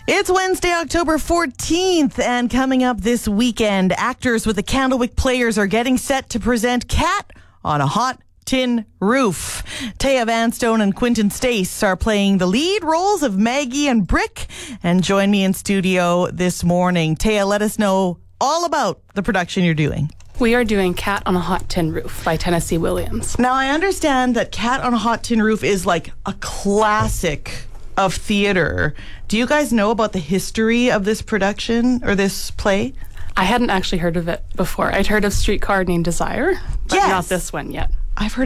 It's Wednesday, October 14th, and coming up this weekend, actors with the Candlewick Players are getting set to present Cat on a Hot Tin Roof. Taya Vanstone and Quinton Stace are playing the lead roles of Maggie and Brick, and join me in studio this morning. Taya, let us know all about the production you're doing. We are doing Cat on a Hot Tin Roof by Tennessee Williams. Now, I understand that Cat on a Hot Tin Roof is like a classic of theater. Do you guys know about the history of this production or this play? I hadn't actually heard of it before. I'd heard of Streetcar Named Desire, but Yes. not this one yet. I've heard